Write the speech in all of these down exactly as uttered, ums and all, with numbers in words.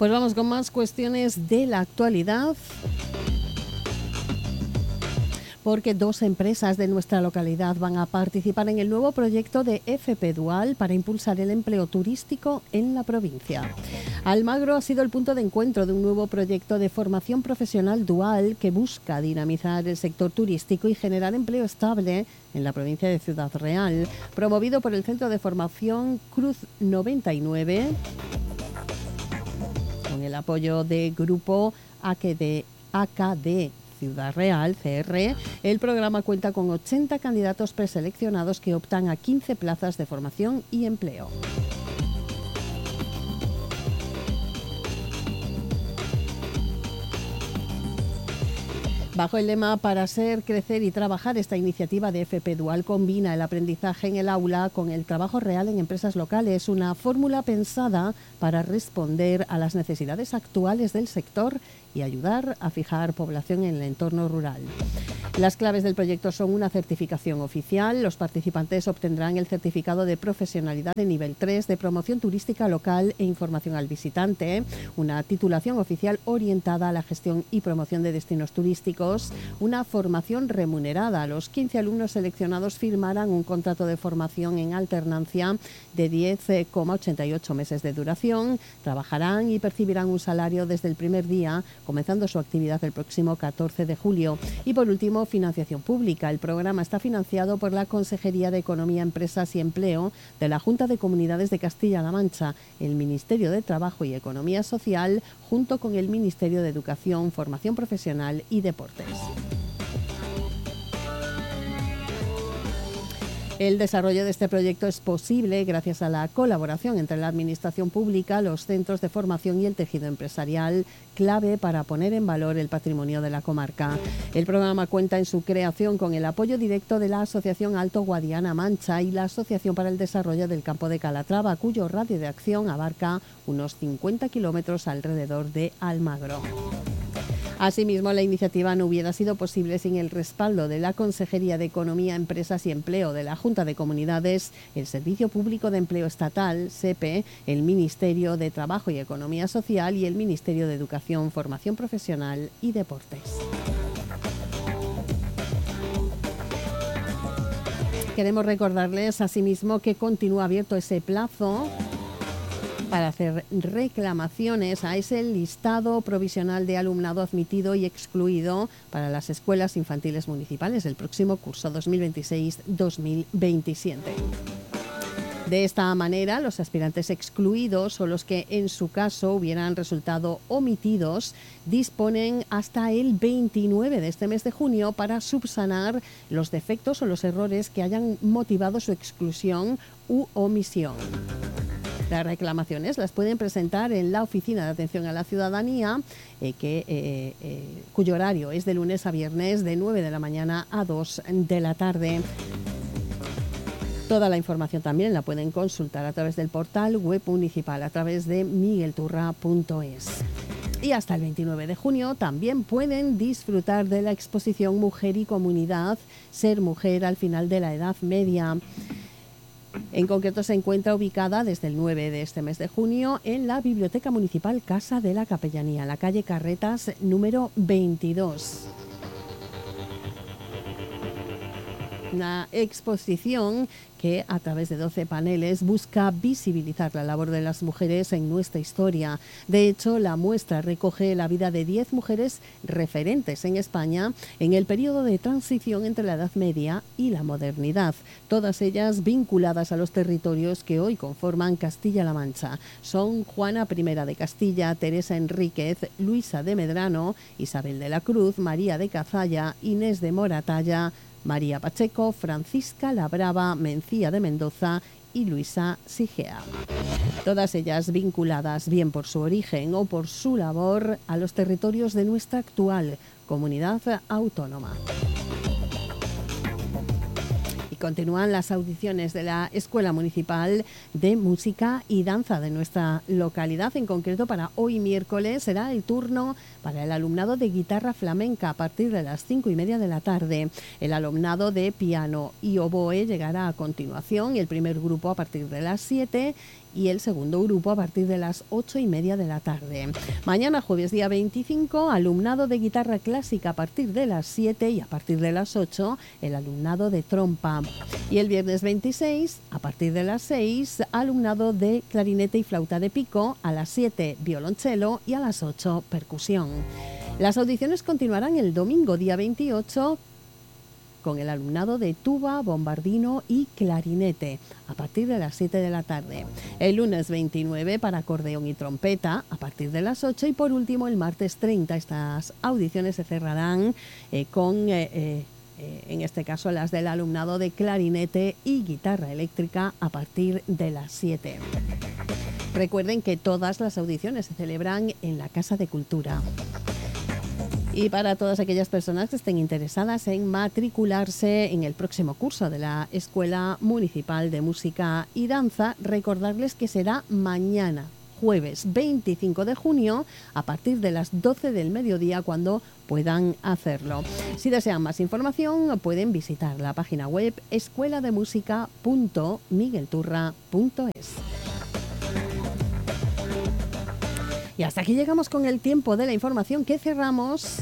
Pues vamos con más cuestiones de la actualidad, porque dos empresas de nuestra localidad van a participar en el nuevo proyecto de F P Dual para impulsar el empleo turístico en la provincia. Almagro ha sido el punto de encuentro de un nuevo proyecto de formación profesional dual que busca dinamizar el sector turístico y generar empleo estable en la provincia de Ciudad Real, promovido por el Centro de Formación Cruz noventa y nueve, con el apoyo de Grupo A K D, A K D Ciudad Real, C R. El programa cuenta con ochenta candidatos preseleccionados que optan a quince plazas de formación y empleo. Bajo el lema Para ser, crecer y trabajar, esta iniciativa de F P Dual combina el aprendizaje en el aula con el trabajo real en empresas locales, una fórmula pensada para responder a las necesidades actuales del sector y ayudar a fijar población en el entorno rural. Las claves del proyecto son una certificación oficial. Los participantes obtendrán el certificado de profesionalidad de nivel tres de promoción turística local e información al visitante, una titulación oficial orientada a la gestión y promoción de destinos turísticos, una formación remunerada. Los quince alumnos seleccionados firmarán un contrato de formación en alternancia de diez coma ochenta y ocho meses de duración, trabajarán y percibirán un salario desde el primer día, comenzando su actividad el próximo catorce de julio. Y por último, financiación pública. El programa está financiado por la Consejería de Economía, Empresas y Empleo de la Junta de Comunidades de Castilla-La Mancha, el Ministerio de Trabajo y Economía Social, junto con el Ministerio de Educación, Formación Profesional y Deportes. El desarrollo de este proyecto es posible gracias a la colaboración entre la Administración Pública, los centros de formación y el tejido empresarial, clave para poner en valor el patrimonio de la comarca. El programa cuenta en su creación con el apoyo directo de la Asociación Alto Guadiana Mancha y la Asociación para el Desarrollo del Campo de Calatrava, cuyo radio de acción abarca unos cincuenta kilómetros alrededor de Almagro. Asimismo, la iniciativa no hubiera sido posible sin el respaldo de la Consejería de Economía, Empresas y Empleo de la Junta de Comunidades, el Servicio Público de Empleo Estatal, S E P E, el Ministerio de Trabajo y Economía Social y el Ministerio de Educación, Formación Profesional y Deportes. Queremos recordarles asimismo que continúa abierto ese plazo para hacer reclamaciones a ese listado provisional de alumnado admitido y excluido para las escuelas infantiles municipales del próximo curso dos mil veintiséis dos mil veintisiete. De esta manera, los aspirantes excluidos o los que en su caso hubieran resultado omitidos disponen hasta el veintinueve de este mes de junio para subsanar los defectos o los errores que hayan motivado su exclusión u omisión. Las reclamaciones las pueden presentar en la Oficina de Atención a la Ciudadanía, eh, que, eh, eh, cuyo horario es de lunes a viernes de nueve de la mañana a dos de la tarde. Toda la información también la pueden consultar a través del portal web municipal, a través de miguelturra punto es. Y hasta el veintinueve de junio también pueden disfrutar de la exposición Mujer y Comunidad, Ser Mujer al final de la Edad Media. En concreto se encuentra ubicada desde el nueve de este mes de junio en la Biblioteca Municipal Casa de la Capellanía, en la calle Carretas número veintidós. Una exposición que a través de doce paneles busca visibilizar la labor de las mujeres en nuestra historia. De hecho, la muestra recoge la vida de diez mujeres referentes en España en el periodo de transición entre la Edad Media y la modernidad, todas ellas vinculadas a los territorios que hoy conforman Castilla-La Mancha. Son Juana primera de Castilla, Teresa Enríquez, Luisa de Medrano, Isabel de la Cruz, María de Cazalla, Inés de Moratalla, María Pacheco, Francisca Labrava, Mencía de Mendoza y Luisa Sigea. Todas ellas vinculadas bien por su origen o por su labor a los territorios de nuestra actual comunidad autónoma. Continúan las audiciones de la Escuela Municipal de Música y Danza de nuestra localidad. En concreto, para hoy miércoles será el turno para el alumnado de guitarra flamenca a partir de las cinco y media de la tarde. El alumnado de piano y oboe llegará a continuación y el primer grupo a partir de las siete. y el segundo grupo a partir de las ocho y media de la tarde. Mañana, jueves día veinticinco, alumnado de guitarra clásica a partir de las siete y a partir de las ocho, el alumnado de trompa. Y el viernes veintiséis, a partir de las seis, alumnado de clarinete y flauta de pico, a las siete, violonchelo y a las ocho, percusión. Las audiciones continuarán el domingo día veintiocho con el alumnado de tuba, bombardino y clarinete a partir de las siete de la tarde. El lunes veintinueve para acordeón y trompeta a partir de las ocho y por último el martes treinta estas audiciones se cerrarán eh, con... Eh, eh, en este caso las del alumnado de clarinete y guitarra eléctrica a partir de las siete. Recuerden que todas las audiciones se celebran en la Casa de Cultura. Y para todas aquellas personas que estén interesadas en matricularse en el próximo curso de la Escuela Municipal de Música y Danza, recordarles que será mañana, jueves veinticinco de junio, a partir de las doce del mediodía, cuando puedan hacerlo. Si desean más información, pueden visitar la página web escuela de música punto miguel turra punto es. Y hasta aquí llegamos con el tiempo de la información que cerramos.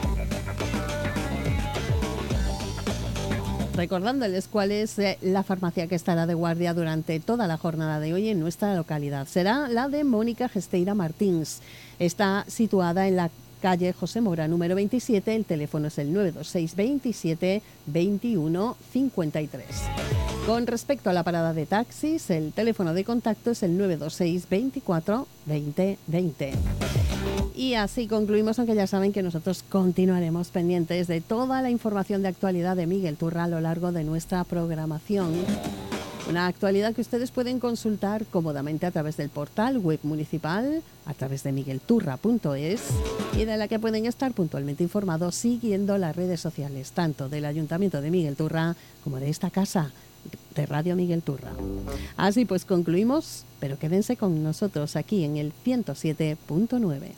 Recordándoles cuál es eh, la farmacia que estará de guardia durante toda la jornada de hoy en nuestra localidad. Será la de Mónica Gesteira Martins. Está situada en la calle José Mora número veintisiete. El teléfono es el nueve dos seis veintisiete veintiuno cincuenta y tres. Con respecto a la parada de taxis, el teléfono de contacto es el nueve dos seis veinticuatro veinte veinte. Y así concluimos, aunque ya saben que nosotros continuaremos pendientes de toda la información de actualidad de Miguel Turra a lo largo de nuestra programación. Una actualidad que ustedes pueden consultar cómodamente a través del portal web municipal, a través de miguel turra punto es y de la que pueden estar puntualmente informados siguiendo las redes sociales, tanto del Ayuntamiento de Miguel Turra como de esta casa de Radio Miguel Turra. Así pues concluimos, pero quédense con nosotros aquí en el ciento siete punto nueve.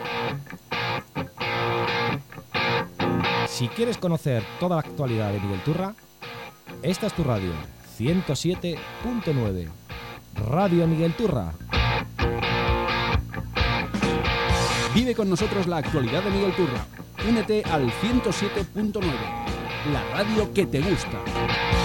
Si quieres conocer toda la actualidad de Miguel Turra, esta es tu radio, ciento siete punto nueve. Radio Miguel Turra. Vive con nosotros la actualidad de Miguel Turra. Únete al ciento siete punto nueve, la radio que te gusta.